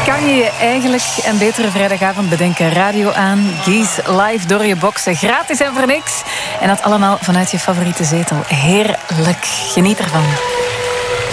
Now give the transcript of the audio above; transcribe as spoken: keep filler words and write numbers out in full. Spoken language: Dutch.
kan je je eigenlijk een betere vrijdagavond bedenken? Radio aan, Guys live door je boxen. Gratis en voor niks. En dat allemaal vanuit je favoriete zetel. Heerlijk. Geniet ervan.